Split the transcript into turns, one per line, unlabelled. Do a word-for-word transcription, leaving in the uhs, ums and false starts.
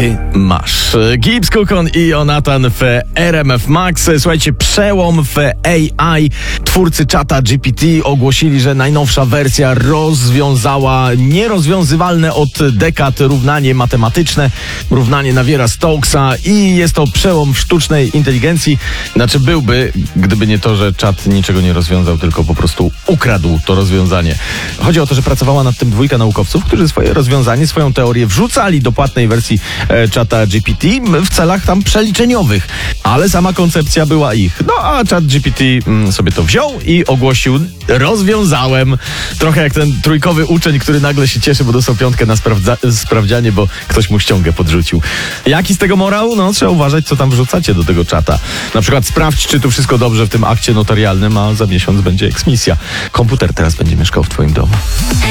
ty masz. Gibbs, Kukon i Jonathan w R M F Max. Słuchajcie, przełom w A I. Twórcy czata G P T ogłosili, że najnowsza wersja rozwiązała nierozwiązywalne od dekad równanie matematyczne. Równanie Naviera-Stokesa i jest to przełom w sztucznej inteligencji. Znaczy byłby, gdyby nie to, że czat niczego nie rozwiązał, tylko po prostu ukradł to rozwiązanie. Chodzi o to, że pracowała nad tym dwójka naukowców, którzy swoje rozwiązanie, swoją teorię wrzucali do płatnej wersji e, czata G P T w celach tam przeliczeniowych. Ale sama koncepcja była ich. No a czat G P T mm, sobie to wziął i ogłosił: rozwiązałem. Trochę jak ten trójkowy uczeń, który nagle się cieszy, bo dostał piątkę na sprawdza- sprawdzianie, bo ktoś mu ściągę podrzucił. Jaki z tego morał? No trzeba uważać, co tam wrzucacie do tego czata. Na przykład sprawdź, czy tu wszystko dobrze w tym akcie notarialnym, a za miesiąc będzie eksmisja. Komputer teraz będzie mieszkał w twoim domu.